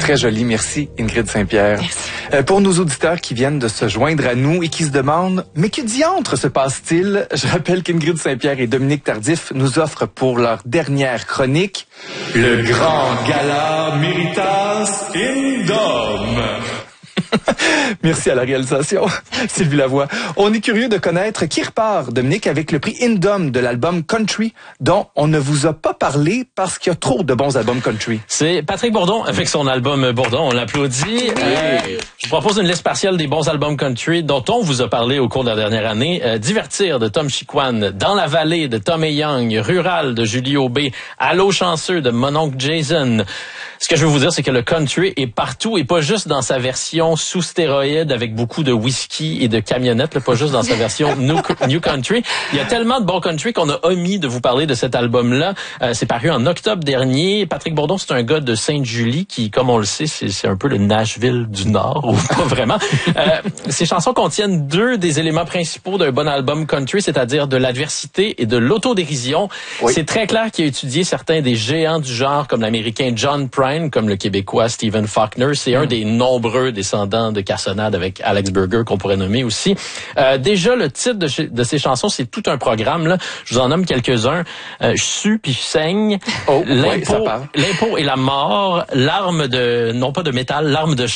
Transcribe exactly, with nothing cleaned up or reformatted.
très joli. Merci, Ingrid Saint-Pierre. Merci. Euh, pour nos auditeurs qui viennent de se joindre à nous et qui se demandent « Mais que diantre se passe-t-il ?» Je rappelle qu'Ingrid Saint-Pierre et Dominique Tardif nous offrent pour leur dernière chronique le grand gala Méritas Indom. Merci à la réalisation, Sylvie Lavoie. On est curieux de connaître qui repart, Dominique, avec le prix Indom de l'album Country, dont on ne vous a pas parlé parce qu'il y a trop de bons albums country. C'est Patrick Bourdon avec son album Bourdon, on l'applaudit. Oui. Euh, je vous propose une liste partielle des bons albums country dont on vous a parlé au cours de la dernière année. Euh, Divertir de Tom Chiquan, Dans la vallée de Tom et Young, Rural de Julie Aubé, Allô chanceux de mon oncle Jason. Ce que je veux vous dire, c'est que le country est partout et pas juste dans sa version sous stéroïde avec beaucoup de whisky et de camionnettes, là, pas juste dans sa version new, new country. Il y a tellement de bons country qu'on a omis de vous parler de cet album-là. Euh, c'est paru en octobre dernier. Patrick Bourdon, c'est un gars de Sainte-Julie qui, comme on le sait, c'est, c'est un peu le Nashville du Nord, ou pas vraiment. Euh, ces chansons contiennent deux des éléments principaux d'un bon album country, c'est-à-dire de l'adversité et de l'autodérision. Oui. C'est très clair qu'il a étudié certains des géants du genre, comme l'Américain John Prine, comme le Québécois Stephen Faulkner. C'est mm. un des nombreux descendants de Cassonade avec Alex Burger qu'on pourrait nommer aussi. Euh, déjà, le titre de, ch- de ces chansons, c'est tout un programme. Là. Je vous en nomme quelques-uns. Euh, je sue puis je saigne. Oh, l'impôt, oui, ça parle. L'impôt et la mort. L'arme de, non pas de métal, l'arme de